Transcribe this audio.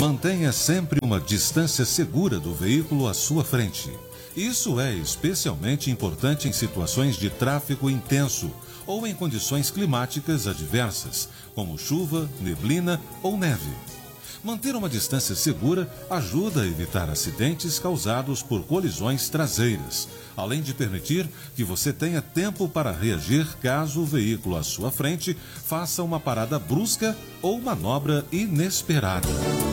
Mantenha sempre uma distância segura do veículo à sua frente. Isso é especialmente importante em situações de tráfego intenso ou em condições climáticas adversas, como chuva, neblina ou neve. Manter uma distância segura ajuda a evitar acidentes causados por colisões traseiras, além de permitir que você tenha tempo para reagir caso o veículo à sua frente faça uma parada brusca ou manobra inesperada.